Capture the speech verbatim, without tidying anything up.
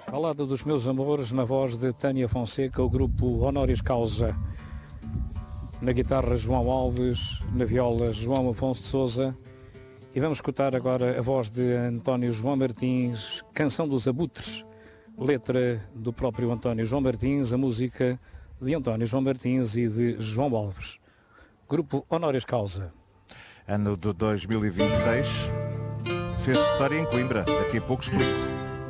Balada dos Meus Amores, na voz de Tânia Fonseca, o grupo Honoris Causa. Na guitarra, João Alves, na viola, João Afonso de Sousa. E vamos escutar agora a voz de António João Martins, Canção dos Abutres, letra do próprio António João Martins, a música de António João Martins e de João Alves. Grupo Honoris Causa. Ano de dois mil e vinte e seis, fez história em Coimbra, daqui a pouco explico.